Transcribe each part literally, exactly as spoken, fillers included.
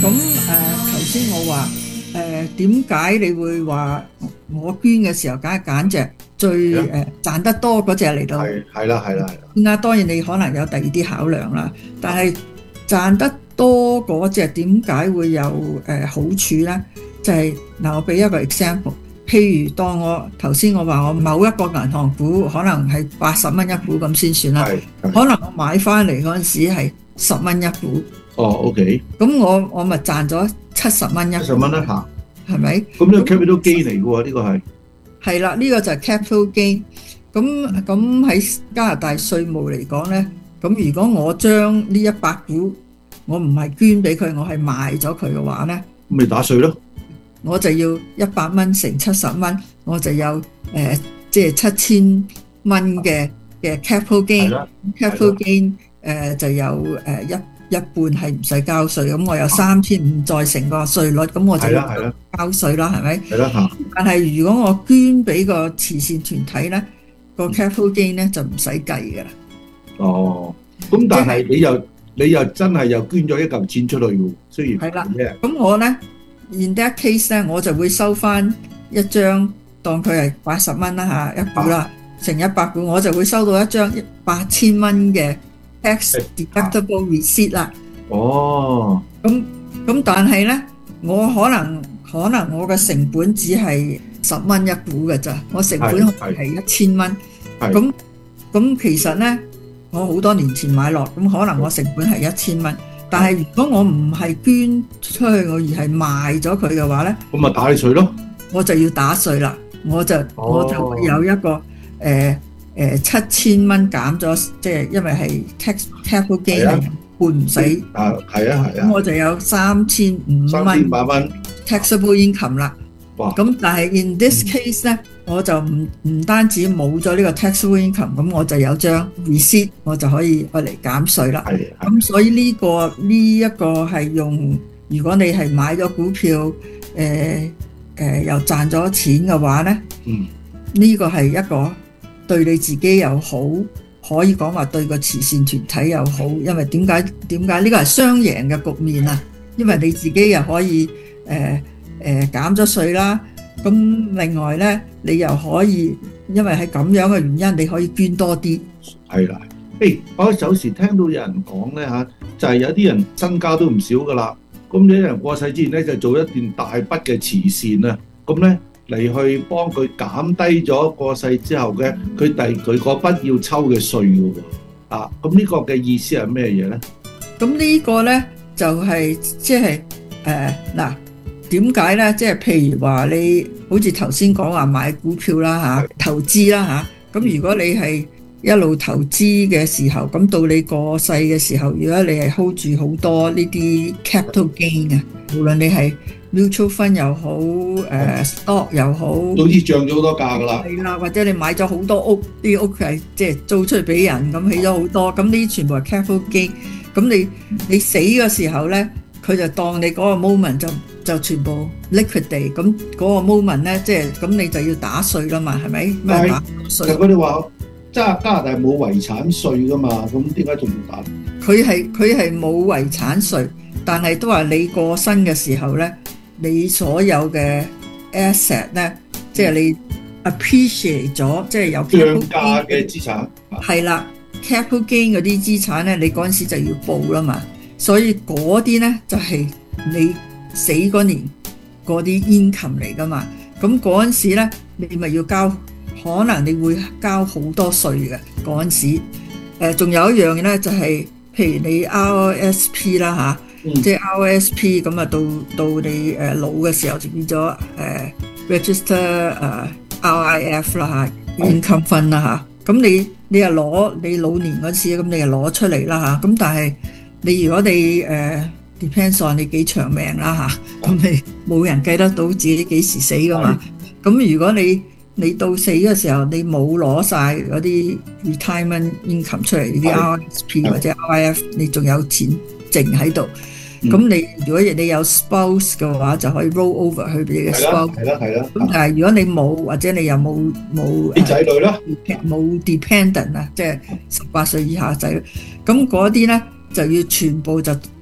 咁誒頭先我話誒點解你會話我捐嘅時候，梗係揀隻最誒、呃、賺得多嗰隻嚟到？ 係係啦係啦係啦。 點解？當然你可能有第二啲考量啦，但係賺得多嗰隻點解會有誒、呃、好處咧？就係、是、嗱，我俾一個 example， 譬如當我頭先我話我某一個銀行股可能係八十蚊一股咁先算啦，可能我買翻嚟嗰陣時係十蚊一股。 哦 ，OK。 咁我我咪賺咗七十蚊一股。七十蚊一下， 係咪？ 咁呢個 capital gain 嚟嘅喎，呢個係。係啦，呢、這個就係 capital gain。咁咁喺加拿大稅務嚟講咧，咁如果我將呢一百股我唔係捐俾佢，我係賣咗佢嘅話咧， 咁咪打稅咯。 我就要一百蚊乘七十蚊，我就有誒即係七千蚊嘅嘅 capital gain。capital gain 誒、呃、就有誒、呃、一。一半係唔使交稅，咁我有三千五再乘個稅率，咁我就要交稅啦，係咪？係啦嚇。但係如果我捐俾個慈善團體咧，個 capital gain 咧就唔使計㗎啦。 哦，咁但係你又你又真係又捐咗一嚿錢出去喎，雖然係啦。咁我咧 in that case 咧，我就會收翻一張當佢係八十蚊啦嚇一股啦，乘一百股，我就會收到一張八千蚊嘅tax deductible receipt 啦。 哦， 咁咁但係咧，我可能可能我嘅成本只係十蚊一股嘅咋，我成本係一千蚊。咁咁其實咧，我好多年前買落，咁可能我成本係一千蚊。但係如果我唔係捐出去，我而係賣咗佢嘅話咧， 咁咪打你稅咯。我就要打稅啦，我就、哦、我就會有一個誒。呃誒七千蚊減咗，即係因為係 tax capital gain 係半唔使啊，係啊係啊， 咁我就有三千五蚊三千八蚊 taxable income 啦。哇！咁但係 in this case 咧、嗯，我就唔唔單止冇咗呢個 taxable income，咁我就有張 receipt，我就可以攞嚟減稅啦。係咁所以呢、這個呢一、這個係用，如果你係買咗股票，誒、呃、誒、呃、又賺咗錢嘅話咧，嗯，呢、這個係一個。對你自己又好，可以講話對個慈善團體又好，因為點解點解呢個係雙贏嘅局面啊？因為你自己又可以誒誒、呃呃、減咗稅啦，咁另外咧你又可以，因為係咁樣嘅原因，你可以捐多啲。 係啦，誒，我有時聽到有人講咧嚇，就係、是、有啲人身家都唔少噶啦，咁有啲人過世之前咧就做一段大筆嘅慈善啊，咁咧。嚟去幫佢減低咗過世之後嘅佢第佢嗰筆要抽嘅稅嘅喎，啊，咁呢個嘅意思係咩嘢咧？ 咁呢個咧就係即係誒嗱點解咧？即係譬如話你好似頭先講話買股票啦嚇，投資啦嚇，咁如果你係一路投資嘅時候，咁到你過世嘅時候，如果你係 hold 住好多呢啲 capital gain 啊，無論你係mutual fund 又好，誒、呃、stock 又好， 總之漲咗好多價㗎啦。 係啦，或者你買咗好多屋，啲屋係即係租出去俾人，咁起咗好多，咁呢啲全部係 capital gain。咁你你死嘅時候咧，佢就當你嗰個 moment 就就全部 liquidate，咁嗰個 moment 咧，即係咁你就要打稅啦嘛，係咪？ 係。 打稅。 佢哋話加加拿大冇遺產稅㗎嘛，咁點解仲要打？ 佢係佢係冇遺產稅，但係都話你過身嘅時候咧。你所有嘅 asset 咧，即係你 appreciate 咗，即係有漲價嘅資產， 係啦 ，capital gain 嗰啲資產咧，你嗰陣時就要報啦嘛。所以嗰啲咧就係你死嗰年嗰啲 income 嚟噶嘛。咁嗰陣時咧，你咪要交，可能你會交好多稅嘅嗰陣時。誒，仲有一樣嘢咧，就係譬如你 R S P 啦嚇。嗯、即係 R S P 咁啊，到到你誒老嘅時候就變咗誒、呃、register 誒、呃、R I F 啦嚇 income fund 啦嚇，咁你你又攞你老年嗰次咁你又攞出嚟啦嚇，咁但係你如果你誒、呃、depends on 你幾長命啦嚇，咁你冇人計得到自己幾時死噶嘛，咁如果你你到死嘅時候你冇攞晒嗰啲 retirement income 出嚟啲 R S P 或者 R I F， 你仲有錢剩喺度。咁、嗯、你如果你有 spouse 嘅話，就可以 roll over 去俾你嘅 spouse。係啦，係啦。咁但係如果你冇，或者你又冇冇啲仔女啦， 冇 dependent 啊，即係十八歲以下仔女，咁嗰啲咧就要全部就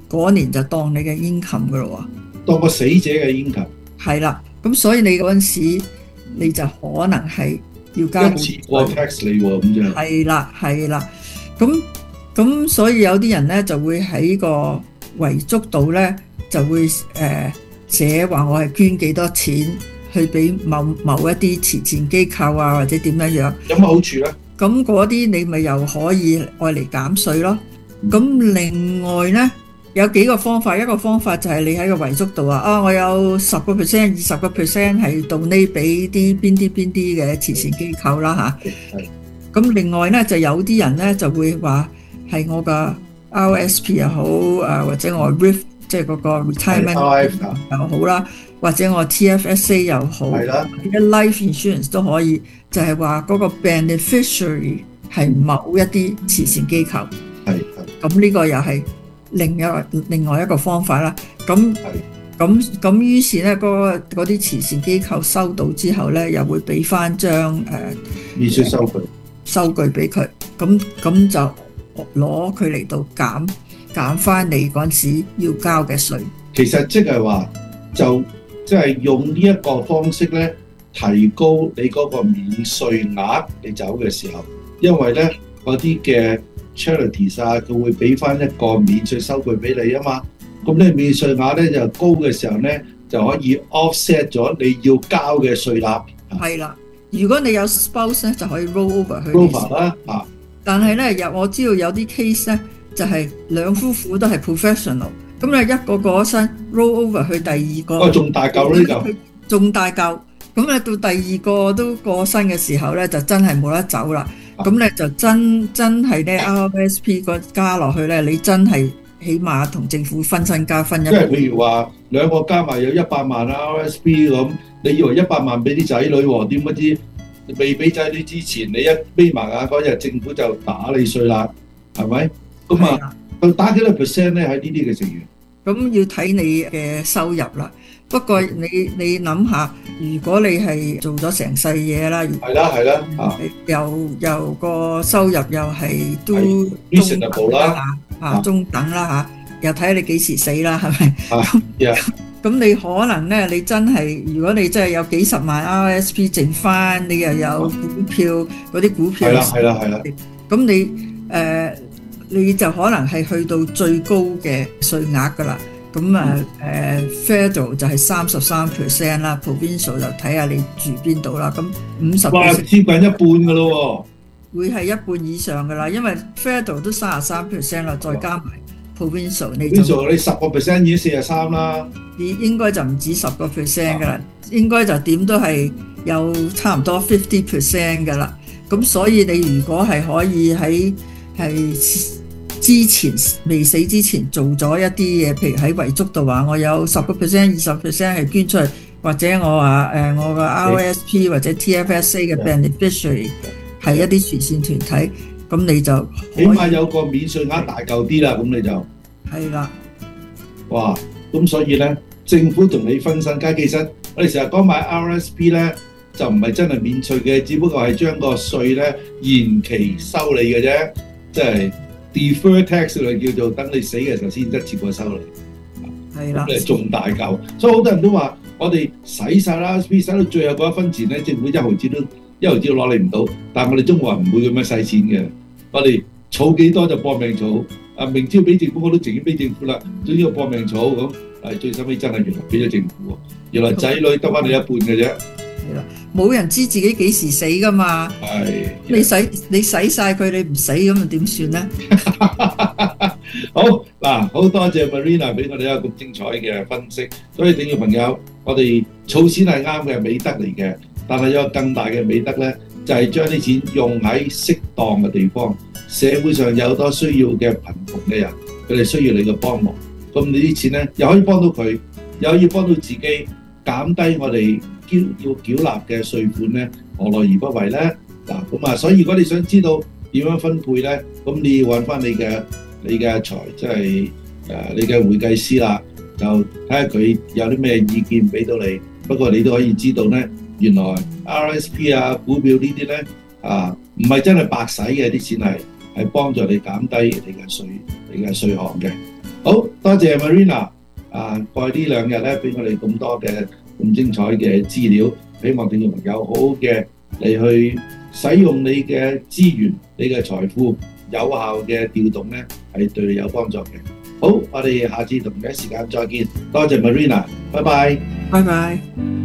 嗰年就當你嘅 income 噶咯喎， 當個死者嘅 income。 係啦，咁所以你嗰陣時你就可能係要交一次過 tax 你喎，咁就係啦係啦，咁咁所以有啲人咧就會喺個遺囑度咧就會誒、呃、寫話我係捐幾多錢去俾某某一啲慈善機構啊，或者點樣樣。 有乜好處咧？ 咁嗰啲你咪又可以愛嚟減稅咯。咁另外咧有幾個方法，一個方法就係你喺個遺囑度話啊，我有十個 percent、二十個 percent 係 donate 俾啲邊啲邊啲嘅慈善機構啦嚇。咁另外咧就有啲人咧就會話係我個 R S P 又好啊，或者我 R I F 即係嗰個 retirement 又好啦，或者我 T F S A 又好，或者 life insurance 都可以，就係話嗰個 beneficiary 係某一啲慈善機構。 係係。 咁呢個又係另一個另外一個方法啦。咁咁咁於是咧，嗰嗰啲慈善機構收到之後咧，又會俾翻張誒免稅收據收據俾佢。咁咁就攞佢嚟到減減翻你嗰陣時要交嘅稅。 其實即係話就即係用呢一個方式咧，提高你嗰個免稅額你走嘅時候，因為咧嗰啲嘅 charities 啊，佢會俾翻一個免稅收據俾你啊嘛。咁你免稅額咧就高嘅時候咧，就可以 offset 咗你要交嘅稅額。 係啦，如果你有 spouse 咧，就可以 roll over 去。 roll over 啦，啊！ 但係咧，有我知道有啲 case 咧，就係、是、兩夫婦都係 professional， 咁咧一個過咗身 roll over 去第二個。 哦，仲大嚿呢嚿。 仲大嚿，咁咧到第二個都過身嘅時候咧，就真係冇得走啦。咁咧就真真係咧 R S P 個加落去咧，你真係起碼同政府分身家分一半。 即係譬如話兩個加埋有一百萬 R S P 咁，你以為一百萬俾啲仔女喎？點不知未俾仔女之前，你一眯埋眼嗰日，政府就打你稅啦，係咪？咁啊，佢打幾多 percent 咧？喺呢啲嘅成員？ 咁要睇你嘅收入啦。不過你你諗下，如果你係做咗成世嘢啦， 係啦係啦，啊， 又又個收入又係都中等啦嚇，中等啦嚇，又睇你幾時死啦，係咪？ 啊， 咁你可能咧，你真係如果你真係有幾十萬 R S P 剩翻，你又有股票嗰啲股票， 係啦係啦係啦， 咁你誒、呃、你就可能係去到最高嘅稅額噶啦。咁啊誒 Federal 就係三十三 percent 啦 ，Provincial 就睇下你住邊度啦。咁五十哇，接近一半噶咯喎，會係一半以上噶啦，因為 Federal 都三十三 percent 啦，再加埋 Provincial 你就 Provincial 你十個 percent 已經四十三啦， 你應該就唔止十個 percent 噶啦，應該就點都係有差唔多 fifty percent 噶啦。咁所以你如果係可以喺係之前未死之前做咗一啲嘢，譬如喺遺囑度話我有十個 percent、二十 percent 係捐出去，或者我話誒我個 R S P 或者 T F S A 嘅 beneficiary 係一啲慈善團體，咁你就起碼有個免稅額大嚿啲啦，咁你就係啦。 哇！咁所以咧，政府同你分身家，其實我哋成日講買 R S P 咧，就唔係真係免稅嘅，只不過係將個稅咧延期收你嘅啫，即係。defer tax 嚟叫做等你死嘅時候先一次過收你， 係啦， 咁你仲大嚿，所以好多人都話我哋使晒 R S P 使到最後嗰一分錢咧，政府一毫子都一毫子都攞你唔到，但係我哋中國人唔會咁樣使錢嘅，我哋儲幾多就搏命儲，啊明朝俾政府我都自己俾政府啦，總之我搏命儲咁，係最收尾真係原來俾咗政府喎，原來仔女得翻你一半嘅啫。 係啦，冇人知自己幾時死噶嘛。係，你使你使曬佢，你唔死咁啊點算咧？ 好嗱，好多謝 Marina 俾我哋一個咁精彩嘅分析。所以聽眾朋友，我哋儲錢係啱嘅美德嚟嘅，但係有更大嘅美德咧，就係將啲錢用喺適當嘅地方。社會上有好多需要嘅貧窮嘅人，佢哋需要你嘅幫忙。咁你啲錢咧，又可以幫到佢，又可以幫到自己，減低我哋要繳納嘅稅款咧，何樂而不為咧？嗱，咁啊，所以如果你想知道點樣分配咧，咁你要揾翻你嘅你嘅財，即係誒你嘅會計師啦，就睇下佢有啲咩意見俾到你。不過你都可以知道咧，原來 R S P 啊、股票呢啲咧啊，唔係真係白使嘅，啲錢係係幫助你減低你嘅稅你嘅稅項嘅。 好多謝 Marina 啊，過去呢兩日咧，俾我哋咁多嘅咁精彩嘅資料，希望聽眾朋友好好嘅嚟去使用你嘅資源、你嘅財富，有效嘅調動咧，係對你有幫助嘅。好，我哋下次同一時間再見，多謝 Marina，拜拜。 拜拜。